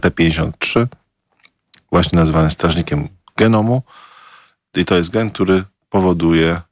P53, właśnie nazywany strażnikiem genomu. I to jest gen, który powoduje,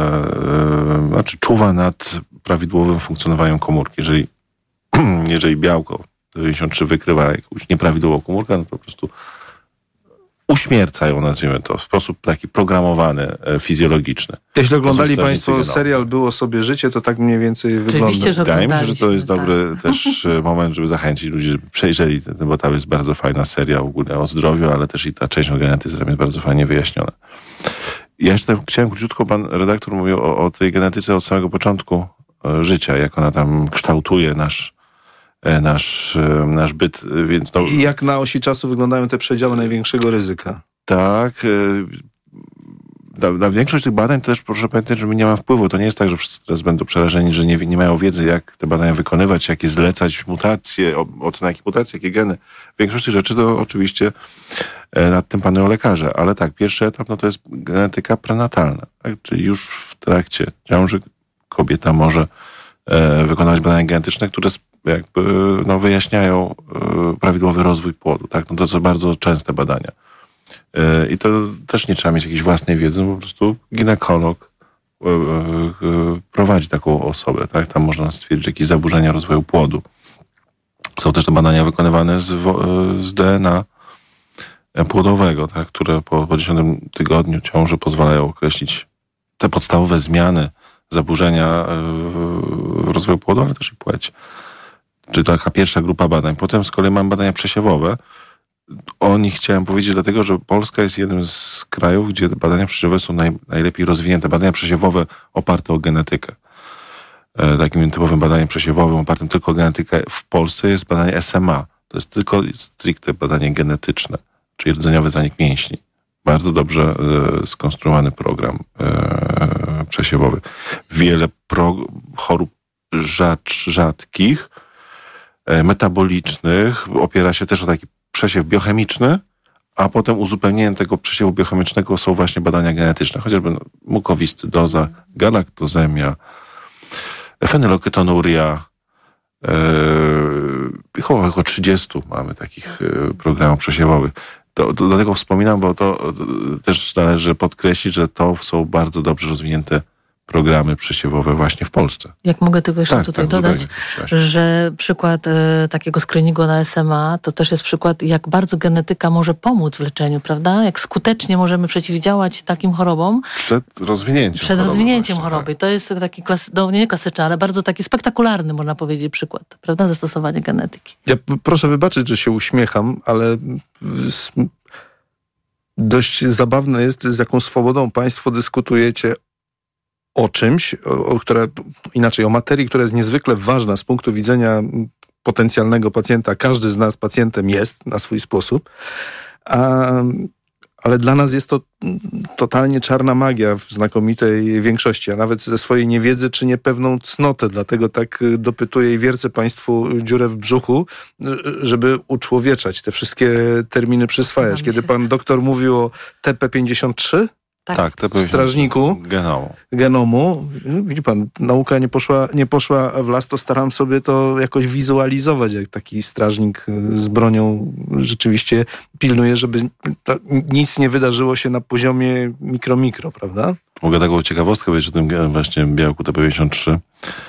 czuwa nad prawidłowym funkcjonowaniem komórki. Jeżeli białko P53 wykrywa jakąś nieprawidłową komórkę, no to po prostu uśmierca ją, nazwijmy to, w sposób taki programowany, fizjologiczny. Jeśli oglądali Państwo serial Było sobie życie, to tak mniej więcej wygląda. Oczywiście, że wydaje mi się, że to jest dobry też moment, żeby zachęcić ludzi, żeby przejrzeli ten, bo tam jest bardzo fajna seria ogólnie o zdrowiu, ale też i ta część o genetyce tam jest bardzo fajnie wyjaśniona. Ja jeszcze chciałem króciutko, pan redaktor mówił o tej genetyce od samego początku życia, jak ona tam kształtuje nasz byt, więc no... I jak na osi czasu wyglądają te przedziały największego ryzyka? Tak. Na większość tych badań też proszę pamiętać, że my nie mamy wpływu. To nie jest tak, że wszyscy teraz będą przerażeni, że nie mają wiedzy, jak te badania wykonywać, jakie zlecać mutacje, ocena jakich mutacji, jakie geny. Większość tych rzeczy to oczywiście nad tym panują lekarze. Ale tak, pierwszy etap to jest genetyka prenatalna. Tak? Czyli już w trakcie ciąży kobieta może wykonywać badania genetyczne, które jakby wyjaśniają prawidłowy rozwój płodu. Tak? No to są bardzo częste badania. I to też nie trzeba mieć jakiejś własnej wiedzy, po prostu ginekolog prowadzi taką osobę. Tak? Tam można stwierdzić jakieś zaburzenia rozwoju płodu. Są też te badania wykonywane z DNA płodowego, tak? Które po 10 tygodniu ciąży pozwalają określić te podstawowe zmiany, zaburzenia w rozwoju płodu, ale też i płeć. Czyli to taka pierwsza grupa badań. Potem z kolei mam badania przesiewowe. O nich chciałem powiedzieć dlatego, że Polska jest jednym z krajów, gdzie badania przesiewowe są najlepiej rozwinięte. Badania przesiewowe oparte o genetykę. Takim typowym badaniem przesiewowym opartym tylko o genetykę w Polsce jest badanie SMA. To jest tylko stricte badanie genetyczne, czyli rdzeniowy zanik mięśni. Bardzo dobrze skonstruowany program przesiewowy. Wiele chorób rzadkich, metabolicznych opiera się też o taki przesiew biochemiczny, a potem uzupełnieniem tego przesiewu biochemicznego są właśnie badania genetyczne, chociażby mukowiscydoza, galaktozemia, fenylketonuria. Około 30 mamy takich programów przesiewowych. Do tego wspominam, bo to też należy podkreślić, że to są bardzo dobrze rozwinięte programy przesiewowe właśnie w Polsce. Jak mogę tylko jeszcze tutaj dodać, że przykład takiego screeningu na SMA to też jest przykład, jak bardzo genetyka może pomóc w leczeniu, prawda? Jak skutecznie możemy przeciwdziałać takim chorobom. Przed rozwinięciem choroby. Tak. To jest taki nie klasyczny, ale bardzo taki spektakularny, można powiedzieć, przykład, prawda? Zastosowanie genetyki. Ja proszę wybaczyć, że się uśmiecham, ale dość zabawne jest, z jaką swobodą państwo dyskutujecie o czymś, o materii, która jest niezwykle ważna z punktu widzenia potencjalnego pacjenta. Każdy z nas pacjentem jest na swój sposób, ale dla nas jest to totalnie czarna magia w znakomitej większości, a nawet ze swojej niewiedzy czynię pewną cnotę, dlatego tak dopytuję i wiercę państwu dziurę w brzuchu, żeby uczłowieczać, te wszystkie terminy przyswajać. Kiedy pan doktor mówił o TP53, Tak, w strażniku genomu. Widzi pan, nauka nie poszła w las, to staram sobie to jakoś wizualizować, jak taki strażnik z bronią rzeczywiście pilnuje, żeby nic nie wydarzyło się na poziomie mikro, prawda? Mogę taką ciekawostkę powiedzieć o tym właśnie białku TP53,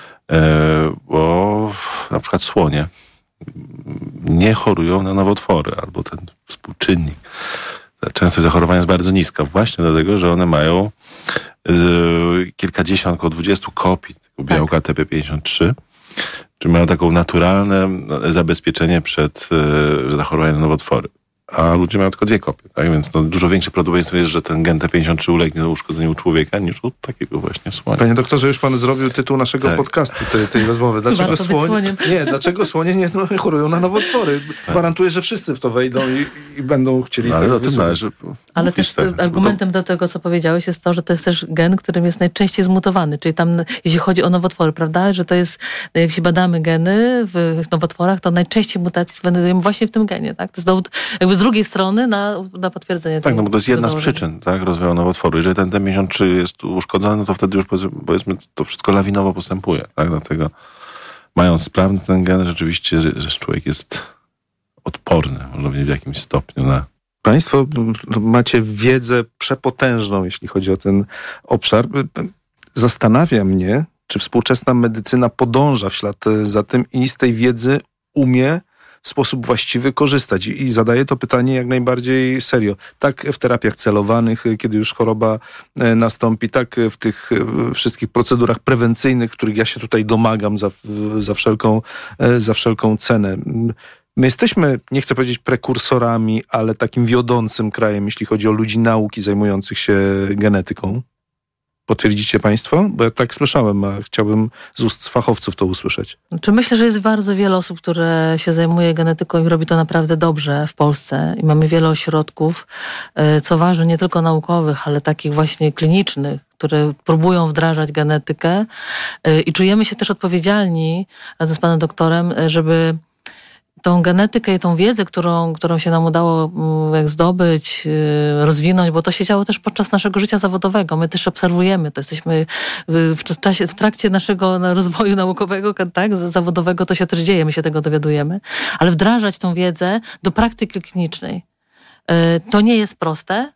bo na przykład słonie nie chorują na nowotwory, albo ten współczynnik. Częstość zachorowania jest bardzo niska, właśnie dlatego, że one mają kilkadziesiąt, około 20 kopii tego białka TP53, czyli mają taką naturalne zabezpieczenie przed zachorowaniem na nowotwory. A ludzie mają tylko 2 kopie, tak? Więc dużo większe prawdopodobieństwo jest, że ten gen T53 ulegnie uszkodzeniu u człowieka, niż u takiego właśnie słonia. Panie doktorze, już pan zrobił tytuł naszego podcastu, tej rozmowy. Dlaczego słonie nie chorują na nowotwory? Gwarantuję, że wszyscy w to wejdą i będą chcieli Ale też argumentem do tego, co powiedziałeś, jest to, że to jest też gen, którym jest najczęściej zmutowany. Czyli tam, jeśli chodzi o nowotwory, prawda, że to jest, jak się badamy geny w nowotworach, to najczęściej mutacji znajdujemy właśnie w tym genie, tak? To jest dowód jakby z drugiej strony na potwierdzenie. Tak, bo to jest jedna z przyczyn, tak, rozwoju nowotworu. Jeżeli ten T53 jest uszkodzony, no to wtedy już powiedzmy to wszystko lawinowo postępuje, tak? Dlatego mając sprawny ten gen, rzeczywiście że człowiek jest odporny, można powiedzieć, w jakimś stopniu na... Państwo macie wiedzę przepotężną, jeśli chodzi o ten obszar. Zastanawia mnie, czy współczesna medycyna podąża w ślad za tym i z tej wiedzy umie w sposób właściwy korzystać. I zadaję to pytanie jak najbardziej serio. Tak w terapiach celowanych, kiedy już choroba nastąpi, tak w tych wszystkich procedurach prewencyjnych, których ja się tutaj domagam za wszelką cenę. My jesteśmy, nie chcę powiedzieć prekursorami, ale takim wiodącym krajem, jeśli chodzi o ludzi nauki zajmujących się genetyką. Potwierdzicie państwo? Bo ja tak słyszałem, a chciałbym z ust fachowców to usłyszeć. Myślę, że jest bardzo wiele osób, które się zajmuje genetyką i robi to naprawdę dobrze w Polsce. I mamy wiele ośrodków, co ważne, nie tylko naukowych, ale takich właśnie klinicznych, które próbują wdrażać genetykę. I czujemy się też odpowiedzialni razem z panem doktorem, żeby tą genetykę i tą wiedzę, którą się nam udało zdobyć, rozwinąć, bo to się działo też podczas naszego życia zawodowego. My też obserwujemy, to jesteśmy w trakcie naszego rozwoju naukowego, tak, zawodowego, to się też dzieje, my się tego dowiadujemy. Ale wdrażać tą wiedzę do praktyki klinicznej. To nie jest proste.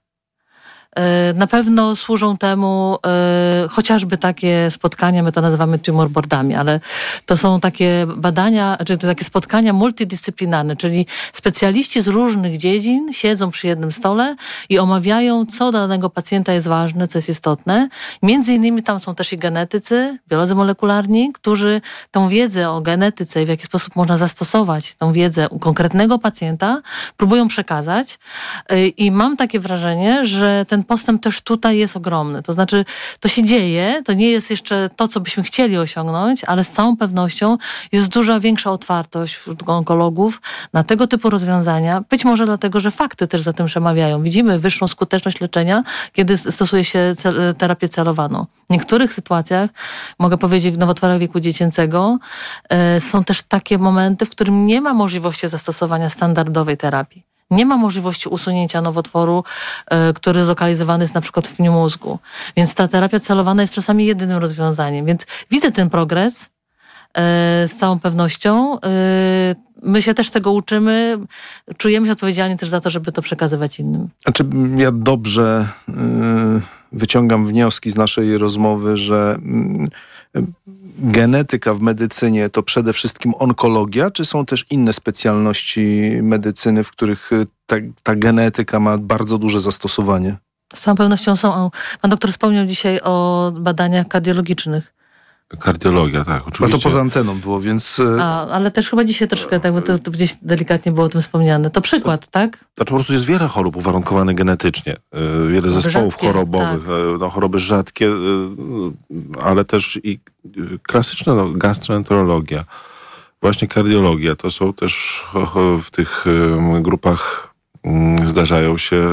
Na pewno służą temu chociażby takie spotkania, my to nazywamy tumor boardami, ale to są takie badania, czy to takie spotkania multidyscyplinarne, czyli specjaliści z różnych dziedzin siedzą przy jednym stole i omawiają, co dla danego pacjenta jest ważne, co jest istotne. Między innymi tam są też i genetycy, biolodzy molekularni, którzy tą wiedzę o genetyce i w jaki sposób można zastosować tą wiedzę u konkretnego pacjenta, próbują przekazać i mam takie wrażenie, że ten postęp też tutaj jest ogromny. To znaczy, to się dzieje, to nie jest jeszcze to, co byśmy chcieli osiągnąć, ale z całą pewnością jest duża większa otwartość wśród onkologów na tego typu rozwiązania. Być może dlatego, że fakty też za tym przemawiają. Widzimy wyższą skuteczność leczenia, kiedy stosuje się terapię celowaną. W niektórych sytuacjach, mogę powiedzieć, w nowotworach wieku dziecięcego są też takie momenty, w którym nie ma możliwości zastosowania standardowej terapii. Nie ma możliwości usunięcia nowotworu, który zlokalizowany jest na przykład w pniu mózgu. Więc ta terapia celowana jest czasami jedynym rozwiązaniem. Więc widzę ten progres z całą pewnością. My się też tego uczymy. Czujemy się odpowiedzialni też za to, żeby to przekazywać innym. A czy ja dobrze wyciągam wnioski z naszej rozmowy, że genetyka w medycynie to przede wszystkim onkologia, czy są też inne specjalności medycyny, w których ta genetyka ma bardzo duże zastosowanie? Z całą pewnością są. Pan doktor wspomniał dzisiaj o badaniach kardiologicznych. Kardiologia, tak, oczywiście. A to poza anteną było, więc... ale też chyba dzisiaj troszkę, tak, bo to gdzieś delikatnie było o tym wspomniane. To przykład, tak? Znaczy po prostu jest wiele chorób uwarunkowanych genetycznie. Wiele zespołów rzadkie, chorobowych. Tak. Choroby rzadkie, ale też i klasyczne, gastroenterologia. Właśnie kardiologia. To są też w tych grupach zdarzają się,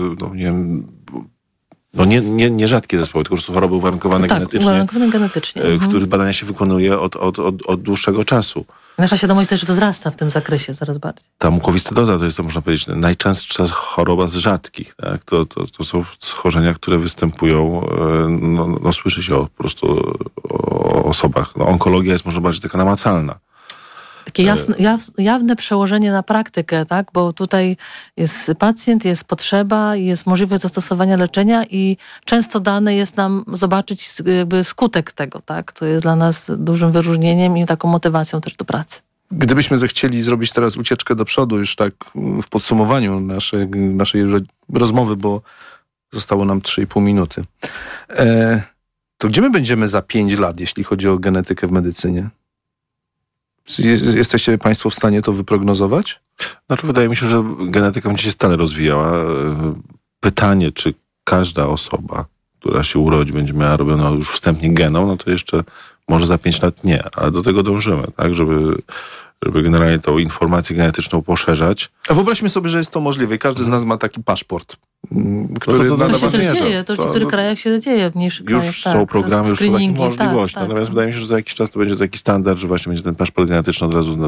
nierzadkie zespoły, tylko po prostu choroby uwarunkowane genetycznie, których badania się wykonuje od dłuższego czasu. Nasza świadomość też wzrasta w tym zakresie coraz bardziej. Ta mukowiscydoza to jest, można powiedzieć, najczęstsza choroba z rzadkich. Tak? To są schorzenia, które występują, słyszy się po prostu o osobach. Onkologia jest, można powiedzieć, taka namacalna. Takie jawne przełożenie na praktykę, tak? Bo tutaj jest pacjent, jest potrzeba, jest możliwość zastosowania leczenia i często dane jest nam zobaczyć jakby skutek tego, tak? To jest dla nas dużym wyróżnieniem i taką motywacją też do pracy. Gdybyśmy zechcieli zrobić teraz ucieczkę do przodu, już tak w podsumowaniu naszej rozmowy, bo zostało nam 3,5 minuty, to gdzie my będziemy za 5 lat, jeśli chodzi o genetykę w medycynie? Jesteście państwo w stanie to wyprognozować? Znaczy, wydaje mi się, że genetyka będzie się stale rozwijała. Pytanie, czy każda osoba, która się urodzi, będzie miała robioną już wstępnie genom, no to jeszcze może za 5 lat nie, ale do tego dążymy, tak, żeby generalnie tą informację genetyczną poszerzać. A wyobraźmy sobie, że jest to możliwe. Każdy z nas ma taki paszport, który to się też dzieje. To w niektórych krajach się dzieje, w mniejszych krajach. Już są programy, już są takie możliwości. Natomiast wydaje mi się, że za jakiś czas to będzie taki standard, że właśnie będzie ten paszport genetyczny od razu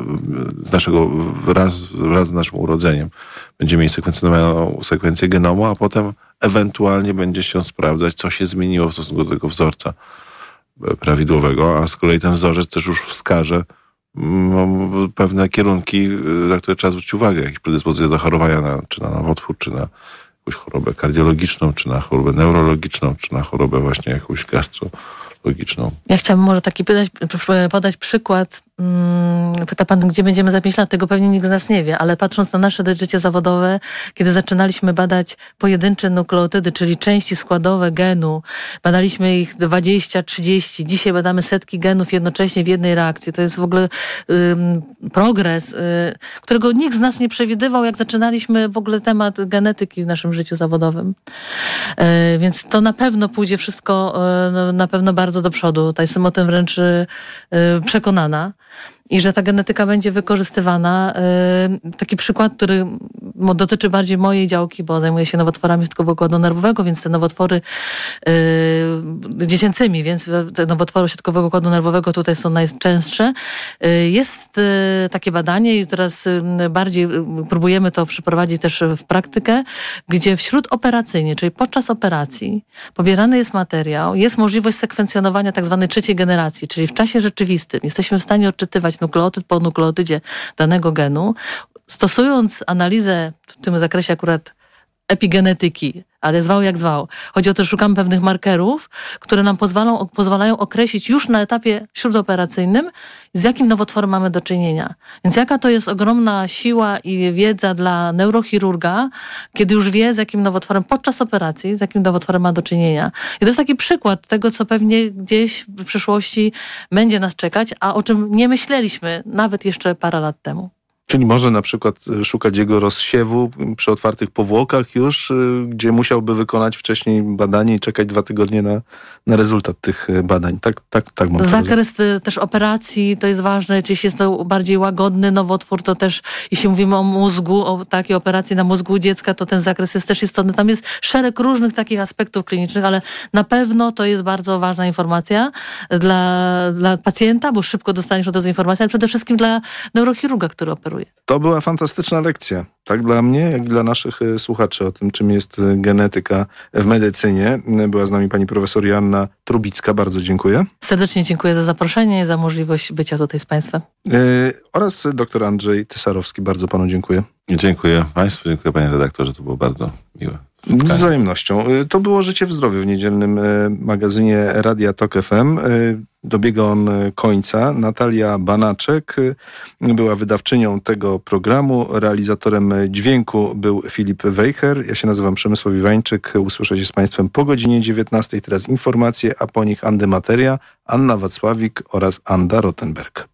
wraz z naszym urodzeniem. Będziemy mieli sekwencjonowaną sekwencję genomu, a potem ewentualnie będzie się sprawdzać, co się zmieniło w stosunku do tego wzorca prawidłowego, a z kolei ten wzorzec też już wskaże, pewne kierunki, na które trzeba zwrócić uwagę, jakieś predyspozycje do chorowania, czy na nowotwór, czy na jakąś chorobę kardiologiczną, czy na chorobę neurologiczną, czy na chorobę właśnie jakąś gastrologiczną. Ja chciałabym może podać przykład. Pyta pan, gdzie będziemy za 5 lat? Tego pewnie nikt z nas nie wie, ale patrząc na nasze życie zawodowe, kiedy zaczynaliśmy badać pojedyncze nukleotydy, czyli części składowe genu, badaliśmy ich 20, 30, dzisiaj badamy setki genów jednocześnie w jednej reakcji. To jest w ogóle progres, którego nikt z nas nie przewidywał, jak zaczynaliśmy w ogóle temat genetyki w naszym życiu zawodowym. Więc to na pewno pójdzie wszystko na pewno bardzo do przodu. Tutaj jestem o tym wręcz przekonana. I że ta genetyka będzie wykorzystywana. Taki przykład, który dotyczy bardziej mojej działki, bo zajmuję się nowotworami środkowego układu nerwowego, więc te nowotwory dziecięcymi, więc te nowotwory środkowego układu nerwowego tutaj są najczęstsze. Jest takie badanie i teraz bardziej próbujemy to przeprowadzić też w praktykę, gdzie śródoperacyjnie, czyli podczas operacji pobierany jest materiał, jest możliwość sekwencjonowania tak zwanej trzeciej generacji, czyli w czasie rzeczywistym jesteśmy w stanie odczytywać nukleotyd po nukleotydzie danego genu, stosując analizę w tym zakresie akurat epigenetyki, ale zwał jak zwał. Chodzi o to, że szukamy pewnych markerów, które nam pozwalają określić już na etapie śródoperacyjnym, z jakim nowotworem mamy do czynienia. Więc jaka to jest ogromna siła i wiedza dla neurochirurga, kiedy już wie, z jakim nowotworem podczas operacji, z jakim nowotworem ma do czynienia. I to jest taki przykład tego, co pewnie gdzieś w przyszłości będzie nas czekać, a o czym nie myśleliśmy nawet jeszcze parę lat temu. Czyli może na przykład szukać jego rozsiewu przy otwartych powłokach już, gdzie musiałby wykonać wcześniej badanie i czekać 2 tygodnie na rezultat tych badań. Tak mam Zakres też operacji to jest ważne. Jeśli jest to bardziej łagodny nowotwór, to też jeśli mówimy o mózgu, o takiej operacji na mózgu dziecka, to ten zakres jest też istotny. Tam jest szereg różnych takich aspektów klinicznych, ale na pewno to jest bardzo ważna informacja dla pacjenta, bo szybko dostaniesz od razu informację, ale przede wszystkim dla neurochirurga, który operuje. To była fantastyczna lekcja, tak dla mnie, jak i dla naszych słuchaczy o tym, czym jest genetyka w medycynie. Była z nami pani profesor Joanna Trubicka. Bardzo dziękuję. Serdecznie dziękuję za zaproszenie i za możliwość bycia tutaj z państwem. Oraz dr Andrzej Tysarowski. Bardzo panu dziękuję. Dziękuję państwu, dziękuję panie redaktorze, to było bardzo miłe. Z wzajemnością. To było Życie w Zdrowiu w niedzielnym magazynie Radia Tok FM. Dobiega on końca. Natalia Banaczek była wydawczynią tego programu. Realizatorem dźwięku był Filip Wejher. Ja się nazywam Przemysław Iwańczyk. Usłyszę się z państwem po godzinie 19. Teraz informacje, a po nich Andymateria, Anna Wacławik oraz Anda Rottenberg.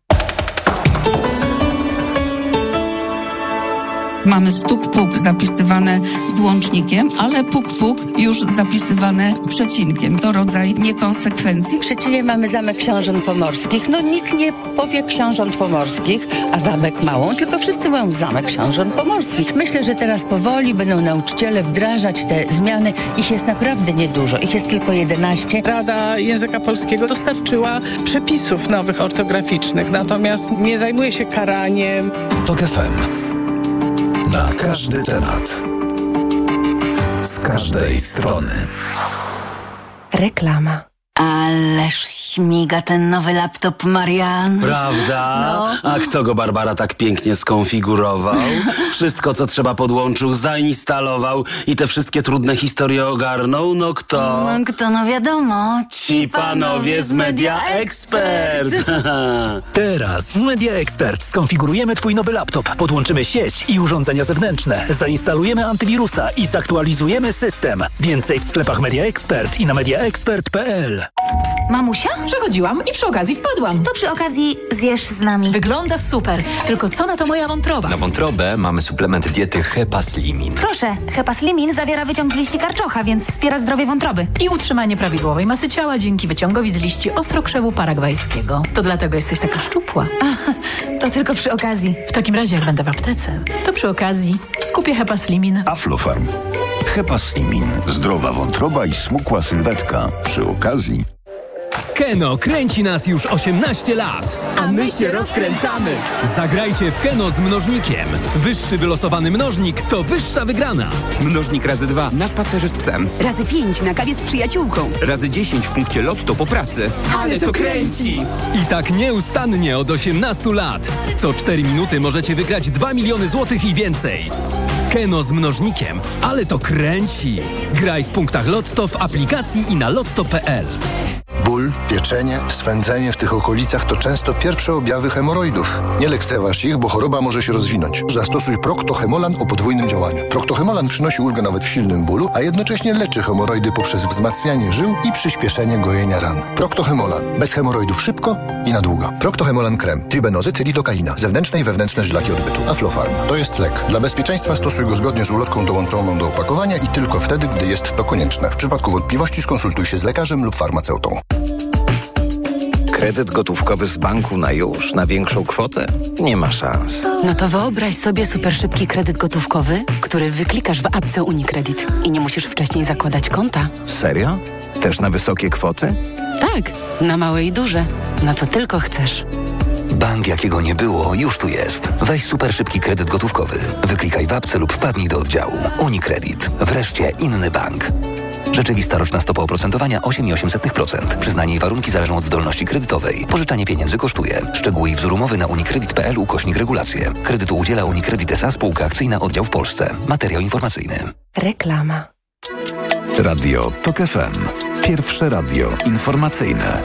Mamy stuk-puk zapisywane z łącznikiem, ale puk-puk już zapisywane z przecinkiem. To rodzaj niekonsekwencji. W Szczecinie mamy Zamek Książąt Pomorskich. No nikt nie powie Książąt Pomorskich, a Zamek Małą, tylko wszyscy mówią Zamek Książąt Pomorskich. Myślę, że teraz powoli będą nauczyciele wdrażać te zmiany. Ich jest naprawdę niedużo. Ich jest tylko 11. Rada Języka Polskiego dostarczyła przepisów nowych ortograficznych, natomiast nie zajmuje się karaniem. Tok FM. Na każdy temat. Z każdej strony. Reklama. Ależ śmiga ten nowy laptop, Marian. Prawda? No. A kto go, Barbara, tak pięknie skonfigurował? Wszystko, co trzeba, podłączył, zainstalował i te wszystkie trudne historie ogarnął? No kto? No kto, no wiadomo. Ci panowie z Media Expert. Teraz w Media Expert skonfigurujemy twój nowy laptop, podłączymy sieć i urządzenia zewnętrzne, zainstalujemy antywirusa i zaktualizujemy system. Więcej w sklepach Media Expert i na mediaexpert.pl. Mamusia? Przechodziłam i przy okazji wpadłam. To przy okazji zjesz z nami. Wygląda super, tylko co na to moja wątroba? Na wątrobę mamy suplement diety Hepaslimin. Proszę, Hepaslimin zawiera wyciąg z liści karczocha, więc wspiera zdrowie wątroby. I utrzymanie prawidłowej masy ciała dzięki wyciągowi z liści ostrokrzewu paragwajskiego. To dlatego jesteś taka szczupła. To tylko przy okazji. W takim razie, jak będę w aptece, to przy okazji kupię Hepaslimin. Aflofarm. Hepaslimin. Zdrowa wątroba i smukła sylwetka. Przy okazji... Keno kręci nas już 18 lat. A my się rozkręcamy. Zagrajcie w Keno z mnożnikiem. Wyższy wylosowany mnożnik to wyższa wygrana. Mnożnik razy 2 na spacerze z psem. Razy 5 na kawie z przyjaciółką. Razy 10 w punkcie Lotto po pracy. Ale to kręci! I tak nieustannie od 18 lat. Co 4 minuty możecie wygrać 2 miliony złotych i więcej. Keno z mnożnikiem. Ale to kręci. Graj w punktach Lotto w aplikacji i na lotto.pl. Ból, pieczenie, swędzenie w tych okolicach to często pierwsze objawy hemoroidów. Nie lekceważ ich, bo choroba może się rozwinąć. Zastosuj Procto-Hemolan o podwójnym działaniu. Procto-Hemolan przynosi ulgę nawet w silnym bólu, a jednocześnie leczy hemoroidy poprzez wzmacnianie żył i przyspieszenie gojenia ran. Procto-Hemolan. Bez hemoroidów szybko i na długo. Procto-Hemolan krem. Tribenozyt, lidokaina. Zewnętrzne i wewnętrzne żylaki odbytu. Aflofarm. To jest lek. Dla bezpieczeństwa stosuj go zgodnie z ulotką dołączoną do opakowania i tylko wtedy, gdy jest to konieczne. W przypadku wątpliwości skonsultuj się z lekarzem lub farmaceutą. Kredyt gotówkowy z banku na już, na większą kwotę? Nie ma szans. No to wyobraź sobie super szybki kredyt gotówkowy, który wyklikasz w apce UniCredit i nie musisz wcześniej zakładać konta. Serio? Też na wysokie kwoty? Tak, na małe i duże. Na co tylko chcesz. Bank jakiego nie było, już tu jest. Weź super szybki kredyt gotówkowy. Wyklikaj w apce lub wpadnij do oddziału. UniCredit. Wreszcie inny bank. Rzeczywista roczna stopa oprocentowania 8,8%. Przyznanie i warunki zależą od zdolności kredytowej. Pożyczanie pieniędzy kosztuje. Szczegóły i wzór umowy na unicredit.pl/regulacje. Kredytu udziela UniCredit S.A. Spółka akcyjna, oddział w Polsce. Materiał informacyjny. Reklama. Radio TOK FM. Pierwsze radio informacyjne.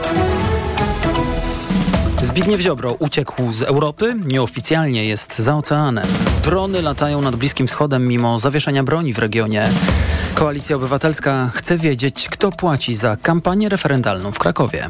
Zbigniew Ziobro uciekł z Europy, nieoficjalnie jest za oceanem. Drony latają nad Bliskim Wschodem mimo zawieszenia broni w regionie. Koalicja Obywatelska chce wiedzieć, kto płaci za kampanię referendalną w Krakowie.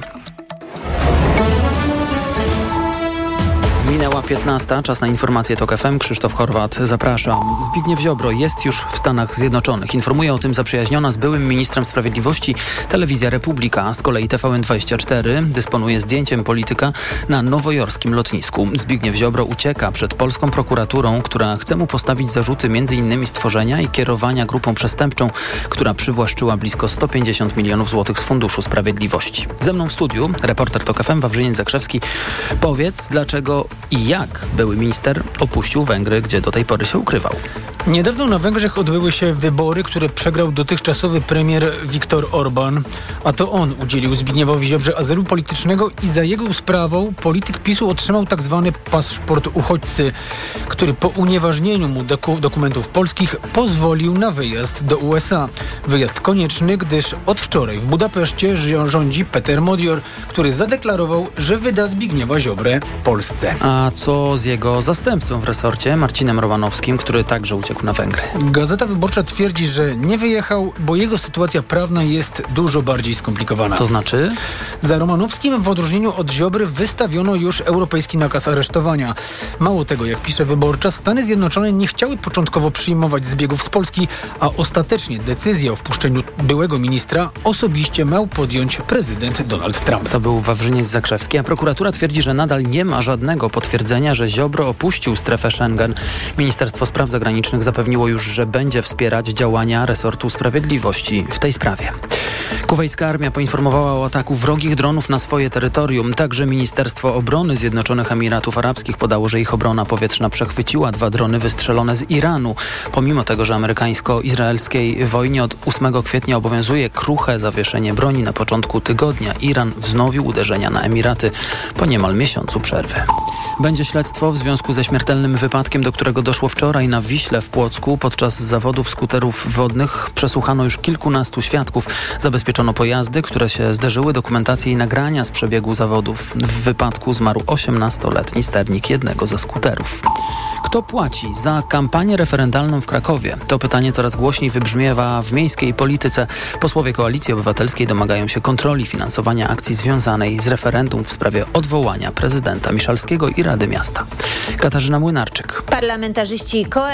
Minęła 15, czas na informacje TOK FM. Krzysztof Horwat, zapraszam. Zbigniew Ziobro jest już w Stanach Zjednoczonych. Informuje o tym zaprzyjaźniona z byłym ministrem sprawiedliwości telewizja Republika. Z kolei TVN24 dysponuje zdjęciem polityka na nowojorskim lotnisku. Zbigniew Ziobro ucieka przed polską prokuraturą, która chce mu postawić zarzuty m.in. stworzenia i kierowania grupą przestępczą, która przywłaszczyła blisko 150 milionów złotych z Funduszu Sprawiedliwości. Ze mną w studiu reporter TOK FM Wawrzyniec Zakrzewski. Powiedz, dlaczego i jak były minister opuścił Węgry, gdzie do tej pory się ukrywał? Niedawno na Węgrzech odbyły się wybory, które przegrał dotychczasowy premier Viktor Orban, a to on udzielił Zbigniewowi Ziobrze azylu politycznego i za jego sprawą polityk PiS-u otrzymał tzw. paszport uchodźcy, który po unieważnieniu mu dokumentów polskich pozwolił na wyjazd do USA. Wyjazd konieczny, gdyż od wczoraj w Budapeszcie rządzi Peter Modior, który zadeklarował, że wyda Zbigniewa Ziobrę Polsce. A co z jego zastępcą w resorcie, Marcinem Romanowskim, który także uciekł na Węgry? Gazeta Wyborcza twierdzi, że nie wyjechał, bo jego sytuacja prawna jest dużo bardziej skomplikowana. To znaczy? Za Romanowskim w odróżnieniu od Ziobry wystawiono już europejski nakaz aresztowania. Mało tego, jak pisze Wyborcza, Stany Zjednoczone nie chciały początkowo przyjmować zbiegów z Polski, a ostatecznie decyzję o wpuszczeniu byłego ministra osobiście miał podjąć prezydent Donald Trump. To był Wawrzyniec Zakrzewski, a prokuratura twierdzi, że nadal nie ma żadnego potwierdzenia, że Ziobro opuścił strefę Schengen. Ministerstwo Spraw Zagranicznych zapewniło już, że będzie wspierać działania resortu sprawiedliwości w tej sprawie. Kuwejska armia poinformowała o ataku wrogich dronów na swoje terytorium. Także Ministerstwo Obrony Zjednoczonych Emiratów Arabskich podało, że ich obrona powietrzna przechwyciła 2 drony wystrzelone z Iranu. Pomimo tego, że amerykańsko-izraelskiej wojnie od 8 kwietnia obowiązuje kruche zawieszenie broni, na początku tygodnia Iran wznowił uderzenia na Emiraty po niemal miesiącu przerwy. Będzie śledztwo w związku ze śmiertelnym wypadkiem, do którego doszło wczoraj na Wiśle w Płocku. Podczas zawodów skuterów wodnych przesłuchano już kilkunastu świadków. Zabezpieczono pojazdy, które się zderzyły, dokumentację i nagrania z przebiegu zawodów. W wypadku zmarł 18-letni sternik jednego ze skuterów. Kto płaci za kampanię referendalną w Krakowie? To pytanie coraz głośniej wybrzmiewa w miejskiej polityce. Posłowie Koalicji Obywatelskiej domagają się kontroli finansowania akcji związanej z referendum w sprawie odwołania prezydenta Miszalskiego i Rady Miasta. Katarzyna Młynarczyk. Parlamentarzyści Koalicji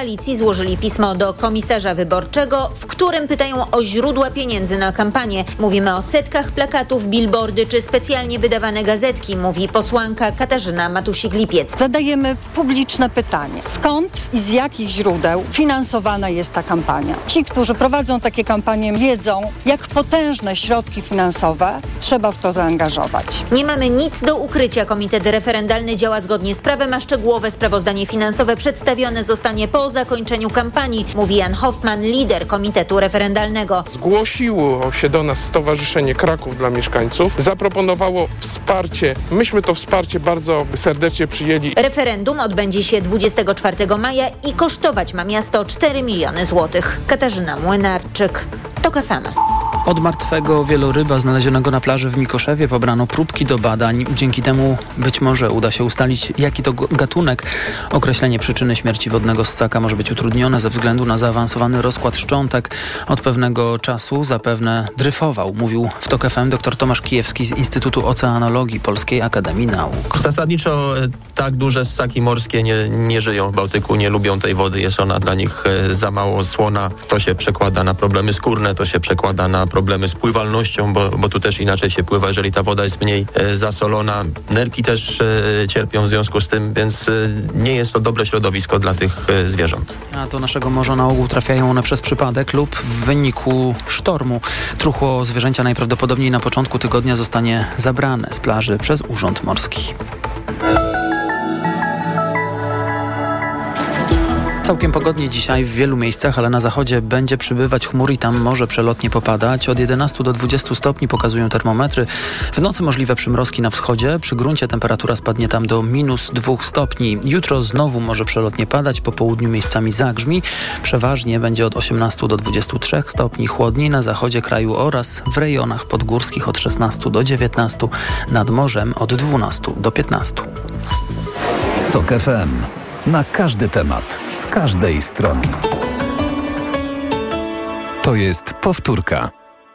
złożyli pismo do komisarza wyborczego, w którym pytają o źródła pieniędzy na kampanię. Mówimy o setkach plakatów, billboardy czy specjalnie wydawane gazetki, mówi posłanka Katarzyna Matusik-Lipiec. Zadajemy publiczne pytanie. Skąd i z jakich źródeł finansowana jest ta kampania? Ci, którzy prowadzą takie kampanie, wiedzą, jak potężne środki finansowe trzeba w to zaangażować. Nie mamy nic do ukrycia. Komitet referendalny działa zgodnie z prawem, a szczegółowe sprawozdanie finansowe przedstawione zostanie po zakończeniu kampanii, mówi Jan Hoffman, lider komitetu referendalnego. Zgłosiło się do nas Stowarzyszenie Kraków dla Mieszkańców, zaproponowało wsparcie. Myśmy to wsparcie bardzo serdecznie przyjęli. Referendum odbędzie się 24 maja i kosztować ma miasto 4 miliony złotych. Katarzyna Młynarczyk, TOK FM. Od martwego wieloryba znalezionego na plaży w Mikoszewie pobrano próbki do badań. Dzięki temu być może uda się ustalić, jaki to gatunek. Określenie przyczyny śmierci wodnego ssaka może być utrudnione ze względu na zaawansowany rozkład szczątek. Od pewnego czasu zapewne dryfował, mówił w TOK FM dr Tomasz Kijewski z Instytutu Oceanologii Polskiej Akademii Nauk. Zasadniczo tak duże ssaki morskie nie żyją w Bałtyku, nie lubią tej wody, jest ona dla nich za mało słona. To się przekłada na problemy skórne, to się przekłada na problemy z pływalnością, bo tu też inaczej się pływa, jeżeli ta woda jest mniej zasolona. Nerki też cierpią w związku z tym, więc nie jest to dobre środowisko dla tych zwierząt. A do naszego morza na ogół trafiają one przez przypadek lub w wyniku sztormu. Truchło zwierzęcia najprawdopodobniej na początku tygodnia zostanie zabrane z plaży przez Urząd Morski. Całkiem pogodnie dzisiaj w wielu miejscach, ale na zachodzie będzie przybywać chmur i tam może przelotnie popadać. Od 11 do 20 stopni pokazują termometry. W nocy możliwe przymrozki na wschodzie. Przy gruncie temperatura spadnie tam do -2 stopni. Jutro znowu może przelotnie padać. Po południu miejscami zagrzmi. Przeważnie będzie od 18 do 23 stopni. Chłodniej na zachodzie kraju oraz w rejonach podgórskich od 16 do 19. Nad morzem od 12 do 15. TOK FM. Na każdy temat, z każdej strony. To jest powtórka.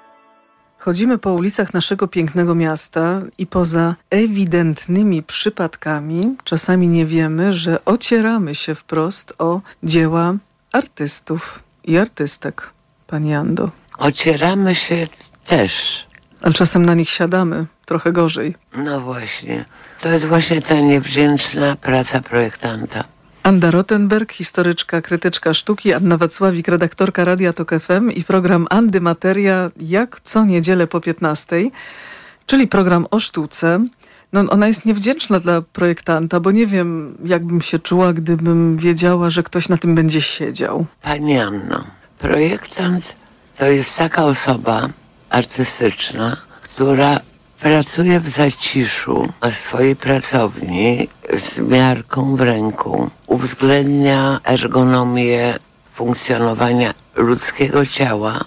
Chodzimy po ulicach naszego pięknego miasta i poza ewidentnymi przypadkami czasami nie wiemy, że ocieramy się wprost o dzieła artystów i artystek. Pani Ando. Ocieramy się też. Ale czasem na nich siadamy trochę gorzej. No właśnie. To jest właśnie ta niewdzięczna praca projektanta. Anda Rottenberg, historyczka, krytyczka sztuki, Anna Wacławik, redaktorka Radia TOK FM i program Andy Materia jak co niedzielę po 15, czyli program o sztuce. No, ona jest niewdzięczna dla projektanta, bo nie wiem, jakbym się czuła, gdybym wiedziała, że ktoś na tym będzie siedział. Pani Anno, projektant to jest taka osoba artystyczna, która pracuje w zaciszu na swojej pracowni z miarką w ręku. Uwzględnia ergonomię funkcjonowania ludzkiego ciała,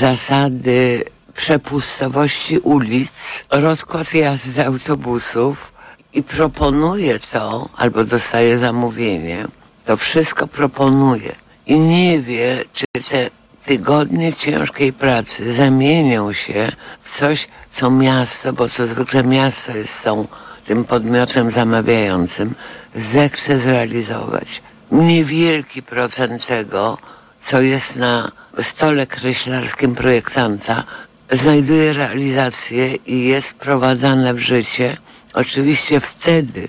zasady przepustowości ulic, rozkład jazdy autobusów i proponuje to, albo dostaje zamówienie, to wszystko proponuje i nie wie, czy te tygodnie ciężkiej pracy zamienią się w coś, co miasto, bo to zwykle miasto jest tym podmiotem zamawiającym, zechce zrealizować. Niewielki procent tego, co jest na stole kreślarskim projektanta, znajduje realizację i jest wprowadzane w życie. Oczywiście wtedy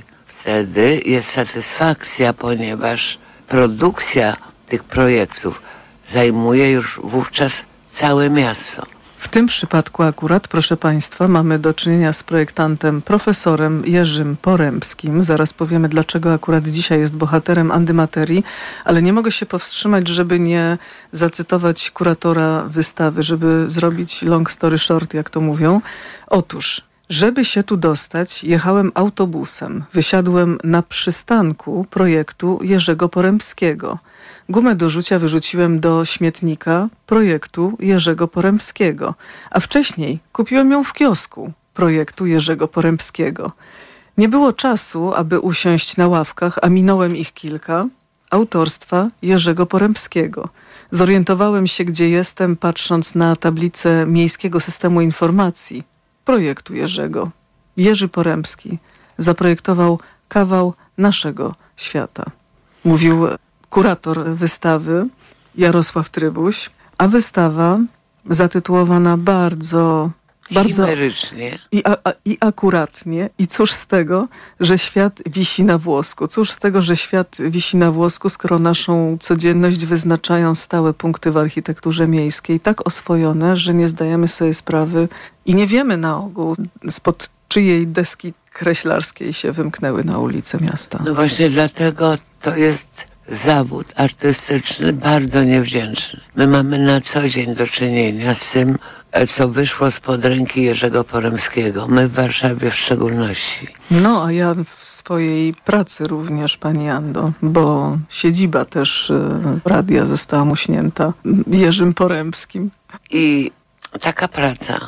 jest satysfakcja, ponieważ produkcja tych projektów zajmuje już wówczas całe miasto. W tym przypadku akurat, proszę Państwa, mamy do czynienia z projektantem profesorem Jerzym Porębskim. Zaraz powiemy, dlaczego akurat dzisiaj jest bohaterem Andy Materii, ale nie mogę się powstrzymać, żeby nie zacytować kuratora wystawy, żeby zrobić long story short, jak to mówią. Otóż, żeby się tu dostać, jechałem autobusem. Wysiadłem na przystanku projektu Jerzego Porębskiego. Gumę do rzucia wyrzuciłem do śmietnika projektu Jerzego Porębskiego, a wcześniej kupiłem ją w kiosku projektu Jerzego Porębskiego. Nie było czasu, aby usiąść na ławkach, a minąłem ich kilka, autorstwa Jerzego Porębskiego. Zorientowałem się, gdzie jestem, patrząc na tablicę Miejskiego Systemu Informacji projektu Jerzego. Jerzy Porębski zaprojektował kawał naszego świata. Mówił kurator wystawy Jarosław Trybuś, a wystawa zatytułowana bardzo chimerycznie i akuratnie. I cóż z tego, że świat wisi na włosku? Cóż z tego, że świat wisi na włosku, skoro naszą codzienność wyznaczają stałe punkty w architekturze miejskiej, tak oswojone, że nie zdajemy sobie sprawy i nie wiemy na ogół, spod czyjej deski kreślarskiej się wymknęły na ulice miasta. No właśnie dlatego to jest zawód artystyczny bardzo niewdzięczny. My mamy na co dzień do czynienia z tym, co wyszło spod ręki Jerzego Poremskiego. My w Warszawie w szczególności. No, a ja w swojej pracy również, pani Ando, bo siedziba też radia została muśnięta Jerzym Poremskim. I taka praca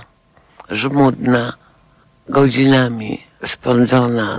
żmudna, godzinami spędzona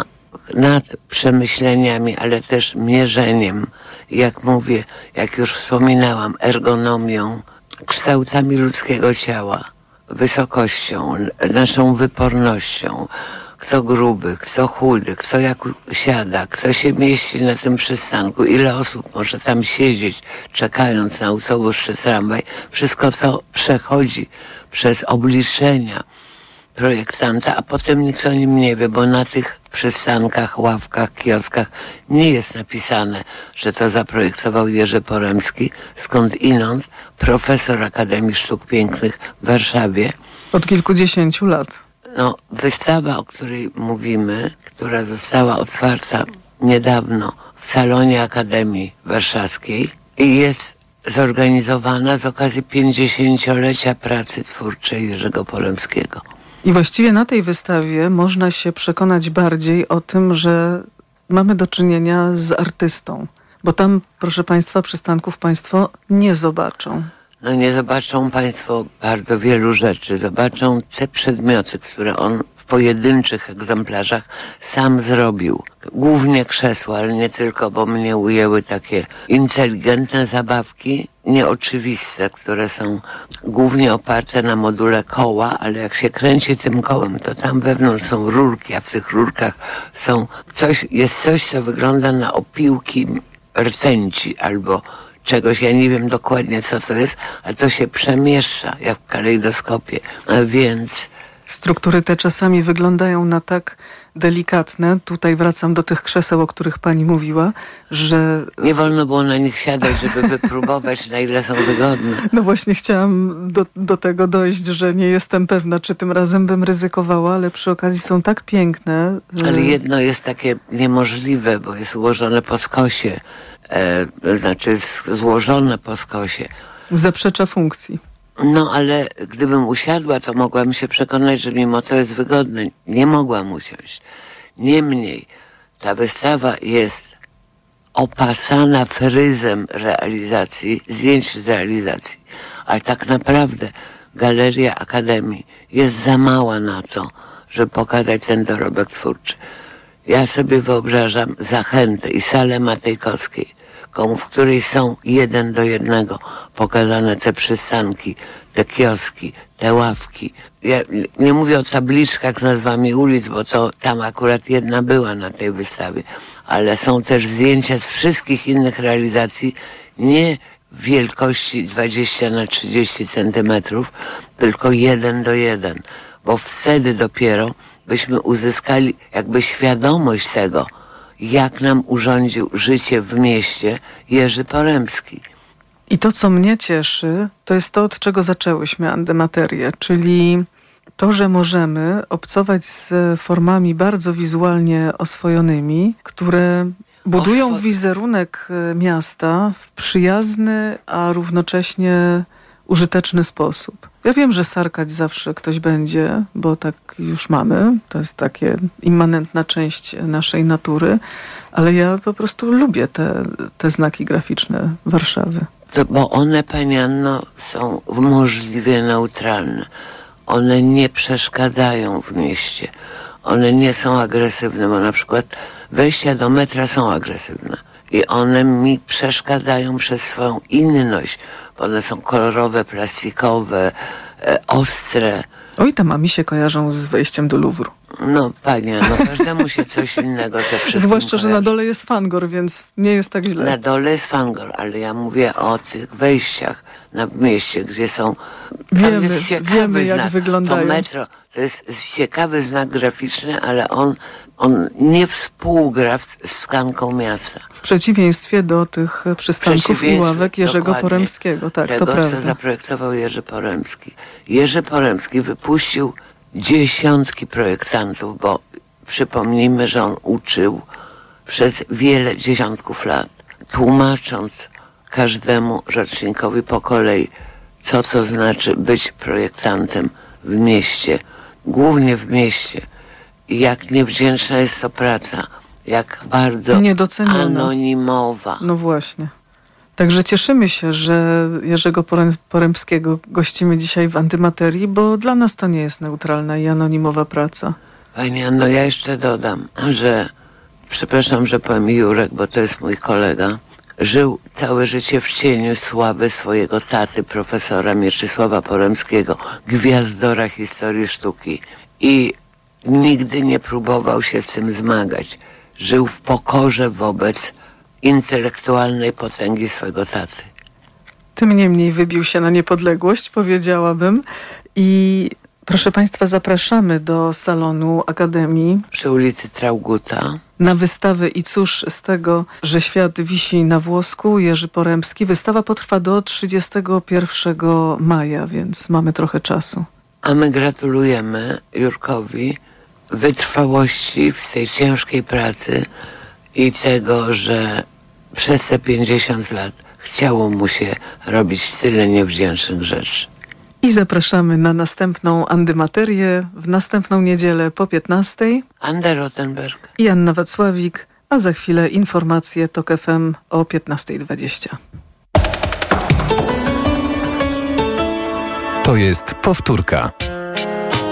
nad przemyśleniami, ale też mierzeniem, jak mówię, jak już wspominałam, ergonomią, kształtami ludzkiego ciała, wysokością, naszą wypornością, kto gruby, kto chudy, kto jak siada, kto się mieści na tym przystanku, ile osób może tam siedzieć, czekając na autobus czy tramwaj. Wszystko to przechodzi przez obliczenia projektanta, a potem nikt o nim nie wie, bo na tych przystankach, ławkach, kioskach nie jest napisane, że to zaprojektował Jerzy Poremski, skądinąd profesor Akademii Sztuk Pięknych w Warszawie. Od kilkudziesięciu lat. No, wystawa, o której mówimy, która została otwarta niedawno w salonie Akademii Warszawskiej i jest zorganizowana z okazji 50-lecia pracy twórczej Jerzego Poremskiego. I właściwie na tej wystawie można się przekonać bardziej o tym, że mamy do czynienia z artystą. Bo tam, proszę państwa, przystanków państwo nie zobaczą. No nie zobaczą państwo bardzo wielu rzeczy. Zobaczą te przedmioty, które on w pojedynczych egzemplarzach sam zrobił. Głównie krzesła, ale nie tylko, bo mnie ujęły takie inteligentne zabawki, nieoczywiste, które są głównie oparte na module koła, ale jak się kręci tym kołem, to tam wewnątrz są rurki, a w tych rurkach jest coś, co wygląda na opiłki rtęci albo czegoś, ja nie wiem dokładnie co to jest, ale to się przemieszcza jak w kalejdoskopie, a więc... Struktury te czasami wyglądają na tak delikatne, tutaj wracam do tych krzeseł, o których pani mówiła, że... Nie wolno było na nich siadać, żeby wypróbować, na ile są wygodne. No właśnie chciałam do tego dojść, że nie jestem pewna, czy tym razem bym ryzykowała, ale przy okazji są tak piękne. Ale jedno jest takie niemożliwe, bo jest ułożone po skosie, złożone po skosie. Zaprzecza funkcji. No, ale gdybym usiadła, to mogłam się przekonać, że mimo to jest wygodne. Nie mogłam usiąść. Niemniej, ta wystawa jest opasana fryzem realizacji, zdjęć z realizacji. Ale tak naprawdę Galeria Akademii jest za mała na to, żeby pokazać ten dorobek twórczy. Ja sobie wyobrażam Zachętę i salę Matejkowskiej, w której są 1:1 pokazane te przystanki, te kioski, te ławki. Ja nie mówię o tabliczkach z nazwami ulic, bo to tam akurat jedna była na tej wystawie, ale są też zdjęcia z wszystkich innych realizacji, nie w wielkości 20x30 centymetrów, tylko 1:1, bo wtedy dopiero byśmy uzyskali jakby świadomość tego, jak nam urządził życie w mieście Jerzy Poremski. I to, co mnie cieszy, to jest to, od czego zaczęłyśmy Andymaterię, czyli to, że możemy obcować z formami bardzo wizualnie oswojonymi, które budują wizerunek miasta w przyjazny, a równocześnie użyteczny sposób. Ja wiem, że sarkać zawsze ktoś będzie, bo tak już mamy. To jest takie immanentna część naszej natury, ale ja po prostu lubię te znaki graficzne Warszawy. Bo one, pani Anno, są możliwie neutralne. One nie przeszkadzają w mieście. One nie są agresywne, bo na przykład wejścia do metra są agresywne. I one mi przeszkadzają przez swoją inność, bo one są kolorowe, plastikowe, ostre. Oj, tam mi się kojarzą z wejściem do Louvru. No panie, każdemu się coś innego ze wszystkim Zwłaszcza, że kojarzy. na dole jest Fangor, więc nie jest tak źle. Na dole jest Fangor, ale ja mówię o tych wejściach na mieście, gdzie są... Wiemy jak wyglądają. To metro, to jest ciekawy znak graficzny, ale on nie współgra z tkanką miasta. W przeciwieństwie do tych przystanków i ławek Jerzego Poremskiego. Tak, tego, to prawda. co zaprojektował Jerzy Poremski. Jerzy Poremski wypuścił dziesiątki projektantów, bo przypomnijmy, że on uczył przez wiele dziesiątków lat, tłumacząc każdemu rocznikowi po kolei, co to znaczy być projektantem w mieście, głównie w mieście. I jak niewdzięczna jest to praca, jak bardzo anonimowa. No właśnie. Także cieszymy się, że Jerzego Poremskiego gościmy dzisiaj w Antymaterii, bo dla nas to nie jest neutralna i anonimowa praca. Pani Anno, ja jeszcze dodam, że przepraszam, że powiem Jurek, bo to jest mój kolega, żył całe życie w cieniu sławy swojego taty, profesora Mieczysława Poremskiego, gwiazdora historii sztuki. I nigdy nie próbował się z tym zmagać. Żył w pokorze wobec intelektualnej potęgi swego taty. Tym niemniej wybił się na niepodległość, powiedziałabym. I proszę Państwa, zapraszamy do salonu Akademii przy ulicy Traugutta na wystawę I cóż z tego, że świat wisi na włosku, Jerzy Poremski. Wystawa potrwa do 31 maja, więc mamy trochę czasu. A my gratulujemy Jurkowi wytrwałości w tej ciężkiej pracy i tego, że przez te 50 lat chciało mu się robić tyle niewdzięcznych rzeczy. I zapraszamy na następną Antymaterię w następną niedzielę po 15:00. Anda Rottenberg i Anna Wacławik, a za chwilę informacje TOK FM o 15:20. To jest powtórka.